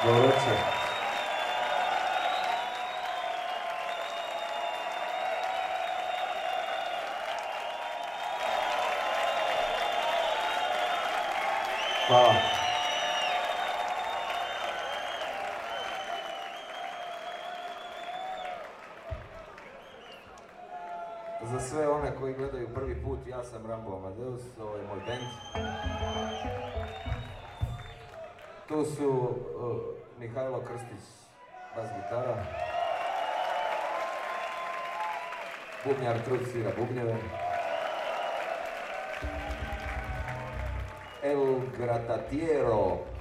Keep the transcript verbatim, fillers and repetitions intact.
Dobro večer. Hvala. Za sve one koji gledaju prvi put, ja sam Rambo Amadeus, ovo je moj band. Tu su uh, Mihajlo Krstić, bas gitara, bubnjar Trud svira bubnjeve, El Gratatiero